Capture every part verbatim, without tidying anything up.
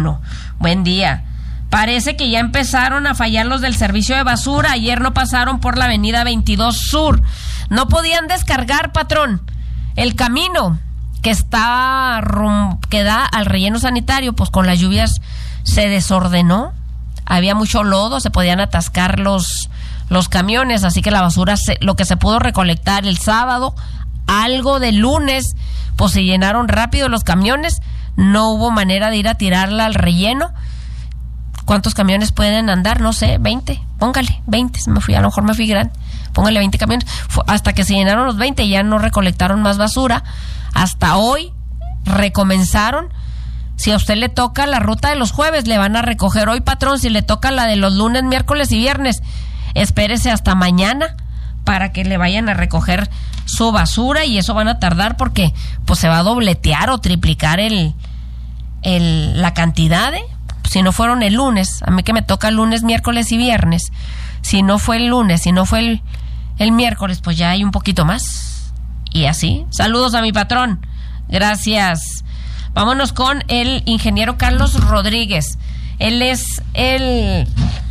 Bueno, buen día. Parece que ya empezaron a fallar los del servicio de basura. Ayer no pasaron por la avenida veintidós Sur. No podían descargar, patrón. El camino que está rum, que da al relleno sanitario, pues con las lluvias se desordenó. Había mucho lodo, se podían atascar los, los camiones, así que la basura, se, lo que se pudo recolectar el sábado, algo de lunes, pues se llenaron rápido los camiones. No hubo manera de ir a tirarla al relleno. ¿Cuántos camiones pueden andar? No sé, veinte, póngale, veinte, me fui, a lo mejor me fui grande, póngale veinte camiones, Fue hasta que se llenaron los veinte, ya no recolectaron más basura, hasta hoy recomenzaron. Si a usted le toca la ruta de los jueves, le van a recoger hoy, patrón. Si le toca la de los lunes, miércoles y viernes, espérese hasta mañana para que le vayan a recoger su basura, y eso van a tardar porque pues se va a dobletear o triplicar el, el la cantidad de... Si no fueron el lunes, a mí que me toca lunes, miércoles y viernes, si no fue el lunes, si no fue el, el miércoles, pues ya hay un poquito más. Y así. Saludos a mi patrón. Gracias. Vámonos con el ingeniero Carlos Rodríguez. Él es el,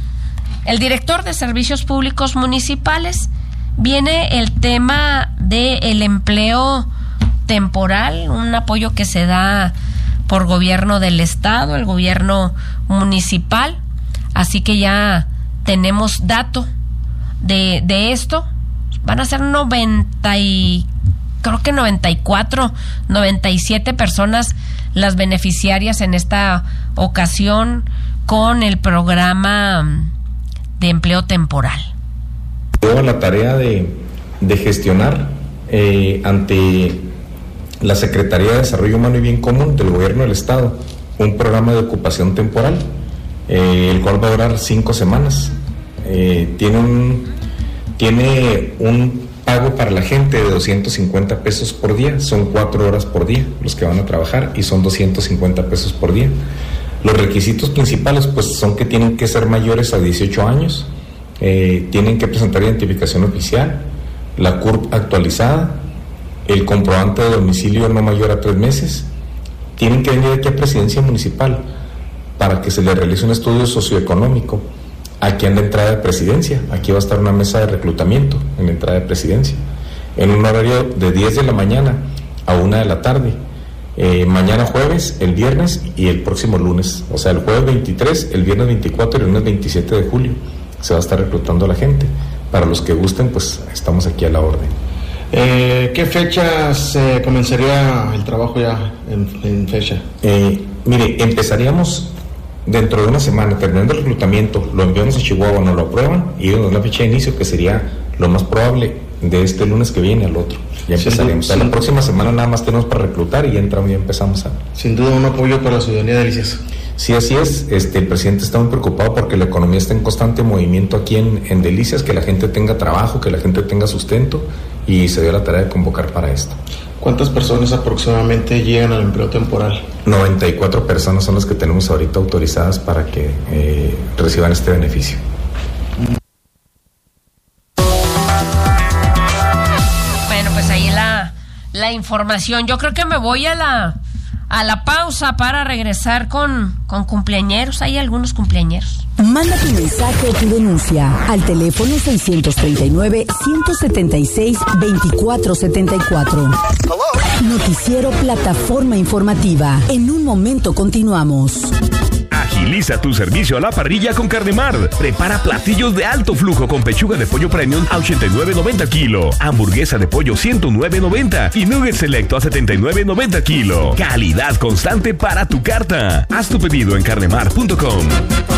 el director de Servicios Públicos Municipales. Viene el tema del empleo temporal, un apoyo que se da por gobierno del estado, el gobierno municipal, así que ya tenemos dato de, de esto. Van a ser noventa y creo que noventa y cuatro, noventa y siete personas las beneficiarias en esta ocasión con el programa de empleo temporal. Tengo la tarea de, de gestionar eh, ante la Secretaría de Desarrollo Humano y Bien Común del Gobierno del Estado un programa de ocupación temporal, eh, el cual va a durar cinco semanas. Eh, tiene un tiene un pago para la gente de doscientos cincuenta pesos por día, son cuatro horas por día los que van a trabajar y son doscientos cincuenta pesos por día. Los requisitos principales pues son que tienen que ser mayores a dieciocho años, eh, tienen que presentar identificación oficial, la C U R P actualizada, el comprobante de domicilio no mayor a tres meses, tienen que venir aquí a Presidencia Municipal para que se les realice un estudio socioeconómico aquí en la entrada de Presidencia. Aquí va a estar una mesa de reclutamiento en la entrada de Presidencia, en un horario de diez de la mañana a una de la tarde, eh, mañana jueves, el viernes y el próximo lunes, o sea el jueves veintitrés, el viernes veinticuatro y el lunes veintisiete de julio se va a estar reclutando a la gente. Para los que gusten, pues estamos aquí a la orden. Eh, ¿Qué fechas eh, comenzaría el trabajo ya en, en fecha? Eh, mire, empezaríamos dentro de una semana, terminando el reclutamiento, lo enviamos a Chihuahua, nos lo aprueban y nos dan la fecha de inicio, que sería lo más probable de este lunes que viene al otro. Ya empezaríamos. Sin, o sea, la próxima semana nada más tenemos para reclutar y ya entramos, ya empezamos a... Sin duda un apoyo para la ciudadanía de Delicias. Sí, así es. Este, el presidente está muy preocupado porque la economía está en constante movimiento aquí en, en Delicias, que la gente tenga trabajo, que la gente tenga sustento, y se dio la tarea de convocar para esto. ¿Cuántas personas aproximadamente llegan al empleo temporal? noventa y cuatro personas son las que tenemos ahorita autorizadas para que eh, reciban este beneficio. Bueno, pues ahí la, la información. Yo creo que me voy a la... a la pausa para regresar con, con cumpleañeros. Hay algunos cumpleañeros. Manda tu mensaje o tu denuncia al teléfono seiscientos treinta y nueve, ciento setenta y seis, veinticuatro setenta y cuatro. Noticiero Plataforma Informativa. En un momento continuamos. Agiliza tu servicio a la parrilla con Carnemar. Prepara platillos de alto flujo con pechuga de pollo premium a ochenta y nueve noventa kilo, hamburguesa de pollo ciento nueve noventa y nugget selecto a setenta y nueve noventa kilo. Calidad constante para tu carta. Haz tu pedido en carnemar punto com.